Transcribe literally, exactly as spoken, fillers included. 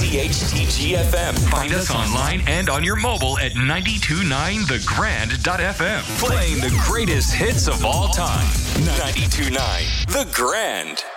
C H T G F M. Find us online and on your mobile at ninety-two point nine the grand dot f m. Playing the greatest hits of all time. ninety-two point nine The Grand.